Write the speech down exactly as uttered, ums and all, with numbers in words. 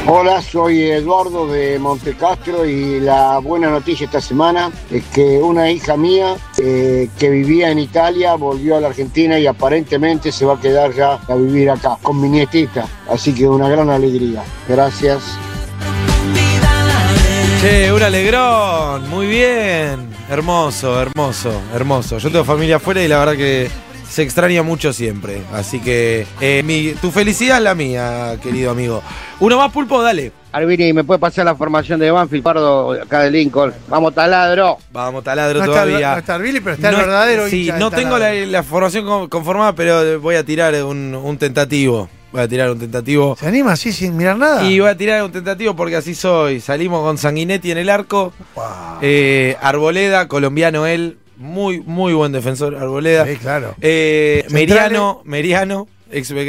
Hola, soy Eduardo de Montecastro y la buena noticia esta semana es que una hija mía eh, que vivía en Italia volvió a la Argentina y aparentemente se va a quedar ya a vivir acá con mi nietita, así que una gran alegría. Gracias. Che, un alegrón, muy bien, hermoso, hermoso, hermoso. Yo tengo familia afuera y la verdad que se extraña mucho siempre, así que eh, mi, tu felicidad es la mía, querido amigo. Uno más, Pulpo, dale. Arvini, ¿me puede pasar la formación de Banfield, Pardo, acá de Lincoln? Vamos, taladro. Vamos, taladro No todavía. está, no está Arvili, pero está No, el verdadero sí, hincha no del tengo la, taladro. la formación con- conformada, pero voy a tirar un, un tentativo. Voy a tirar un tentativo. ¿Se anima así sin mirar nada? Y voy a tirar un tentativo porque así soy. Salimos con Sanguinetti en el arco. Wow. Eh, Arboleda, colombiano él. Muy, muy buen defensor, Arboleda. Sí, claro. Eh, Centrales. Meriano, Meriano, ex